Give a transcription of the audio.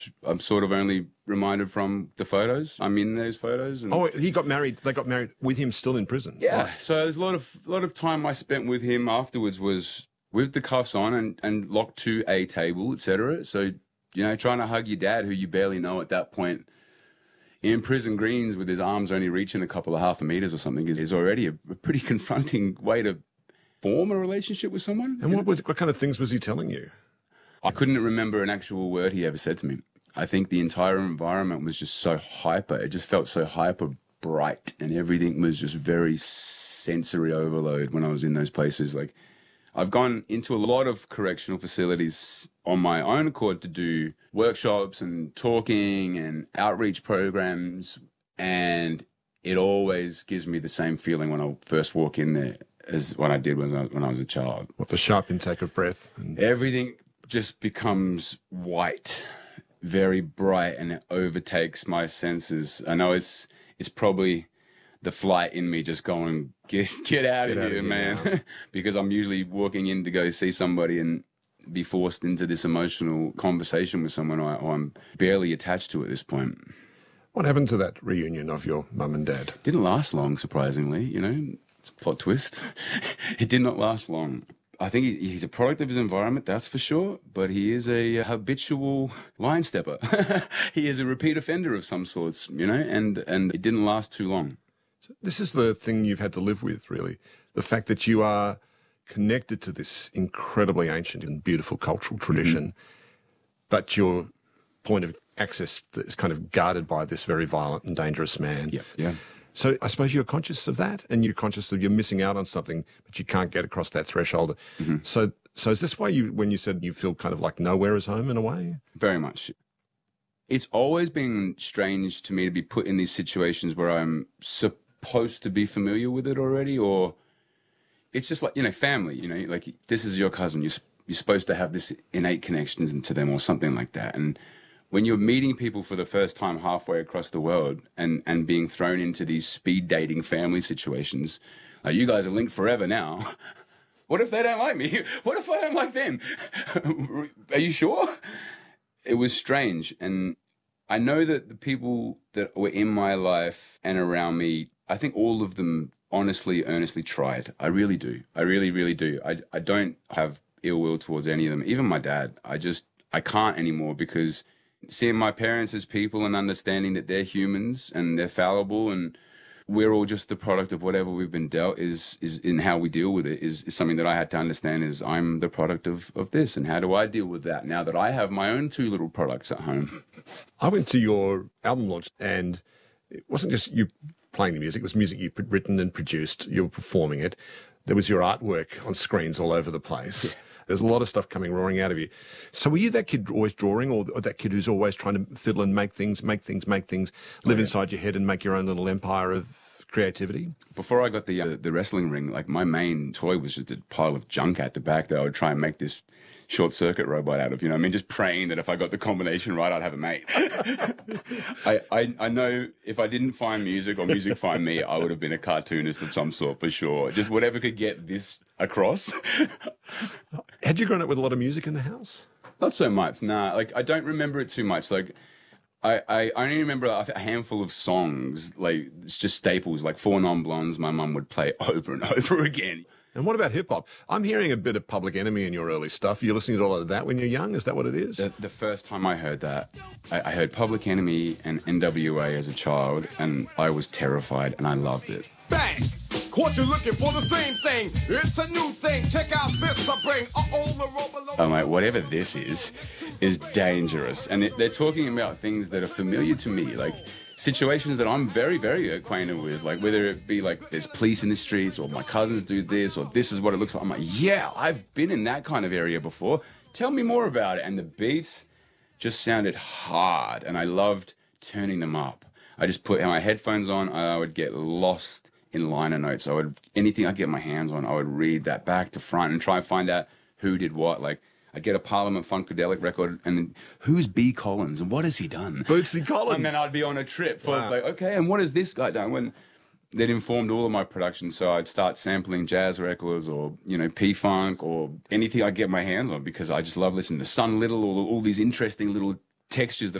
I'm sort of only reminded from the photos. I'm in those photos. And Oh, he got married. They got married with him still in prison. yeah, Right. so there's a lot of time I spent with him afterwards was with the cuffs on and locked to a table, etc. So, you know, trying to hug your dad, who you barely know at that point, in prison greens with his arms only reaching a couple of half a meters or something is already a pretty confronting way to form a relationship with someone. And what kind of things was he telling you? I couldn't remember an actual word he ever said to me. I think the entire environment was just so hyper. It just felt so hyper bright, and everything was just very sensory overload when I was in those places. Like, I've gone into a lot of correctional facilities on my own accord to do workshops and talking and outreach programs, and it always gives me the same feeling when I first walk in there as what I did when I was a child. What, the sharp intake of breath? Everything just becomes white, very bright, and it overtakes my senses. I know it's probably the flight in me just going, get out of here, man. Because I'm usually walking in to go see somebody and be forced into this emotional conversation with someone I'm barely attached to at this point. What happened to that reunion of your mum and dad? Didn't last long, surprisingly, you know. It's a plot twist. It did not last long. I think he's a product of his environment, that's for sure, but he is a habitual line stepper. He is a repeat offender of some sorts, you know, and it didn't last too long. So this is the thing you've had to live with, really. The fact that you are connected to this incredibly ancient and beautiful cultural tradition, but your point of access is kind of guarded by this very violent and dangerous man. Yeah. So I suppose you're conscious of that, and you're conscious that you're missing out on something, but you can't get across that threshold. So is this why when you said you feel kind of like nowhere is home in a way? Very much. It's always been strange to me to be put in these situations where I'm supposed to be familiar with it already, or it's just like, you know, family, you know, like this is your cousin. You're supposed to have this innate connections into them or something like that. And when you're meeting people for the first time halfway across the world and being thrown into these speed dating family situations, like, you guys are linked forever now. What if they don't like me? What if I don't like them? Are you sure? It was strange. And I know that the people that were in my life and around me, I think all of them honestly, earnestly tried. I really do. I really, really do. I don't have ill will towards any of them. Even my dad. I can't anymore, because seeing my parents as people and understanding that they're humans and they're fallible and we're all just the product of whatever we've been dealt is in how we deal with it is something that I had to understand is I'm the product of this, and how do I deal with that now that I have my own two little products at home. I went to your album launch, and it wasn't just you playing the music, it was music you'd written and produced, you were performing it. There was your artwork on screens all over the place. Yeah. There's a lot of stuff coming roaring out of you. So were you that kid always drawing, or that kid who's always trying to fiddle and make things, live inside your head and make your own little empire of creativity? Before I got the wrestling ring, like, my main toy was just a pile of junk at the back that I would try and make this short circuit robot out of, you know what I mean? Just praying that if I got the combination right, I'd have a mate. I know if I didn't find music or music find me, I would have been a cartoonist of some sort for sure. Just whatever could get this across. Had you grown up with a lot of music in the house? Not so much, nah. Like, I don't remember it too much. Like, I only remember a handful of songs, like, it's just staples, like Four Non Blondes my mum would play over and over again. And what about hip-hop? I'm hearing a bit of Public Enemy in your early stuff. You're listening to a lot of that when you're young? Is that what it is? The first time I heard that, I heard Public Enemy and NWA as a child, and I was terrified, and I loved it. Bang! Caught you looking for the same thing. It's a new thing. Check out this I bring. I'm like, whatever this is dangerous. And they're talking about things that are familiar to me, like situations that I'm very, very acquainted with, like whether it be like there's police in the streets or my cousins do this or this is what it looks like. I'm like, yeah, I've been in that kind of area before. Tell me more about it. And the beats just sounded hard, and I loved turning them up. I just put my headphones on, and I would get lost in liner notes. Anything I get my hands on, I would read that back to front and try and find out who did what. Like, I'd get a Parliament Funkadelic record, and then who's B. Collins and what has he done? Bootsy Collins. And then I'd be on a trip for like, okay, and what has this guy done? When they'd informed all of my production, so I'd start sampling jazz records or, you know, P-Funk or anything I get my hands on, because I just love listening to Sun Little or all these interesting little textures that